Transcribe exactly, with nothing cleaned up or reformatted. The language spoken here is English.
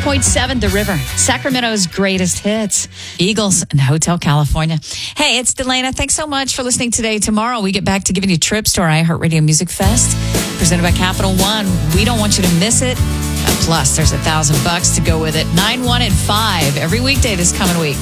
point seven, The River, Sacramento's greatest hits. Eagles and Hotel California. Hey, it's Delana. Thanks so much for listening today. Tomorrow we get back to giving you trips to our iHeartRadio Music Fest, presented by Capital One. We don't want you to miss it. Plus, there's a thousand bucks to go with it. nine, one, and five every weekday this coming week.